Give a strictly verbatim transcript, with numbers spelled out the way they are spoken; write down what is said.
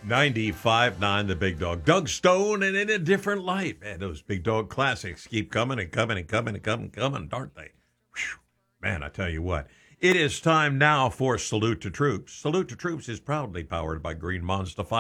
ninety-five nine The Big Dog. Doug Stone and In a Different Light. Man, those Big Dog classics keep coming and coming and coming and coming and coming, aren't they? Whew. Man, I tell you what. It is time now for Salute to Troops. Salute to Troops is proudly powered by Green Monster